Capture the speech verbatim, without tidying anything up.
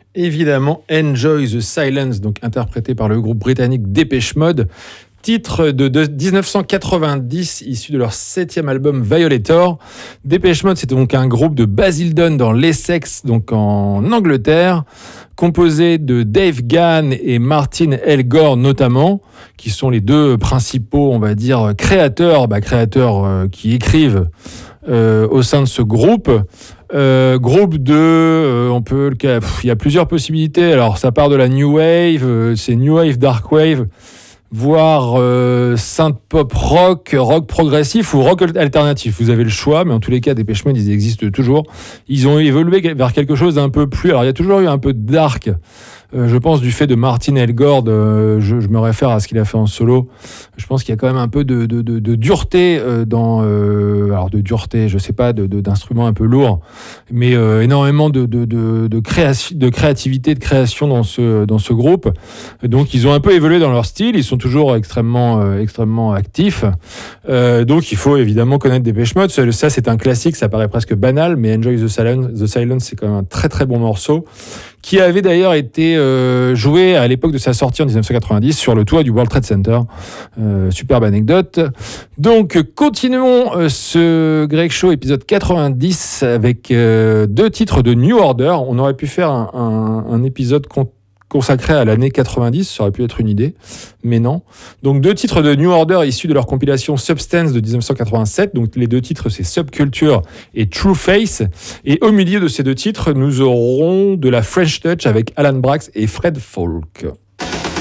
Évidemment, Enjoy the Silence, donc interprété par le groupe britannique Depeche Mode. Titre de, de dix-neuf cent quatre-vingt-dix, issu de leur septième album Violator. Depeche Mode, c'est donc un groupe de Basildon dans l'Essex, donc en Angleterre, composé de Dave Gahan et Martin Elgore notamment, qui sont les deux principaux, on va dire, créateurs, bah, créateurs euh, qui écrivent euh, au sein de ce groupe. Euh, groupe de, euh, on peut, il y a plusieurs possibilités. Alors, ça part de la New Wave, euh, c'est New Wave, Dark Wave, voire euh, synth pop rock, rock progressif ou rock alternatif. Vous avez le choix, mais en tous les cas, Depeche Mode, ils existent toujours. Ils ont évolué vers quelque chose d'un peu plus... Alors, il y a toujours eu un peu de dark, euh, je pense, du fait de Martin Elgore. Euh, je, je me réfère à ce qu'il a fait en solo. Je pense qu'il y a quand même un peu de, de, de, de dureté euh, dans... Euh, alors, de dureté, je sais pas, de, de, d'instruments un peu lourds, mais euh, énormément de, de, de, de, création, de créativité, de création dans ce, dans ce groupe. Donc, ils ont un peu évolué dans leur style. Ils sont toujours extrêmement, euh, extrêmement actifs. Euh, donc, il faut évidemment connaître Depeche Mode. Ça, c'est un classique. Ça paraît presque banal, mais Enjoy the Silence, the Silence, c'est quand même un très, très bon morceau qui avait d'ailleurs été euh, joué à l'époque de sa sortie en dix-neuf cent quatre-vingt-dix sur le toit du World Trade Center. Euh, superbe anecdote. Donc, continuons euh, ce Greg Show épisode quatre-vingt-dix avec euh, deux titres de New Order. On aurait pu faire un, un, un épisode con- consacré à l'année quatre-vingt-dix, ça aurait pu être une idée, mais non. Donc deux titres de New Order issus de leur compilation Substance de dix-neuf cent quatre-vingt-sept. Donc les deux titres, c'est Subculture et True Face. Et au milieu de ces deux titres, nous aurons de la French Touch avec Alan Braxe et Fred Falk.